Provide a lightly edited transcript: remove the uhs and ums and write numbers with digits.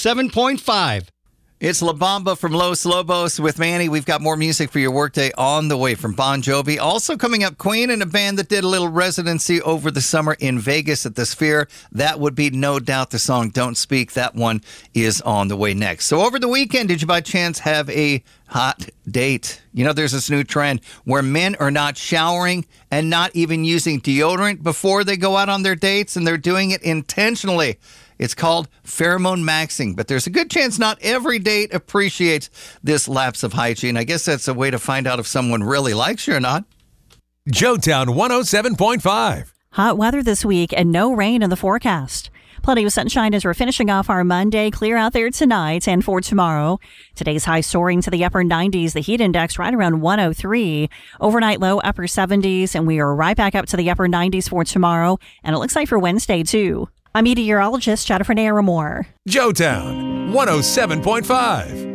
107.5. It's La Bamba from Los Lobos with Manny. We've got more music for your workday on the way from Bon Jovi. Also coming up, Queen and a band that did a little residency over the summer in Vegas at the Sphere. That would be no doubt the song Don't Speak. That one is on the way next. So over the weekend, did you by chance have a hot date? You know, there's this new trend where men are not showering and not even using deodorant before they go out on their dates, and they're doing it intentionally. It's called pheromone maxing, but there's a good chance not every date appreciates this lapse of hygiene. I guess that's a way to find out if someone really likes you or not. Joetown 107.5. Hot weather this week and no rain in the forecast. Plenty of sunshine as we're finishing off our Monday. Clear out there tonight and for tomorrow. Today's high soaring to the upper 90s. The heat index right around 103. Overnight low upper 70s. And we are right back up to the upper 90s for tomorrow. And it looks like for Wednesday, too. I'm meteorologist Jennifer Naramore. Joetown 107.5.